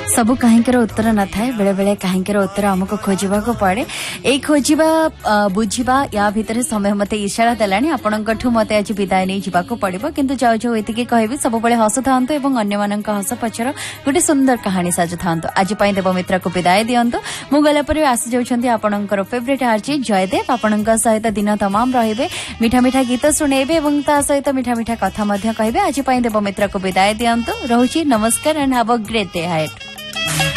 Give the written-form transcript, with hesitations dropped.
सब कहीं उत्तर न थाए बेले बेले कहीं उत्तर आमको खोजा पड़े ए खोजा बुझा या भितर समय मत इशारा देलानी आपंठू मत आज विदाय नहीं जावाक पड़ो किंतु जाऊ जाऊ ये कहबी सब हसु था अन्य हस पछर गोटे सुंदर कहानी साजु था आज देवमित्रा को विदाय दिंतु मु गलापर आसी जाऊँगी आपणकर फेवरेट आरजे जयदेव आपण सहित दिन तमाम रे मीठा मीठा गीत शुणेबे सहित मीठा मीठा कथा कहे आज देवमित्रा को विदाय दिंतु रोची नमस्कार and have a great day ahead.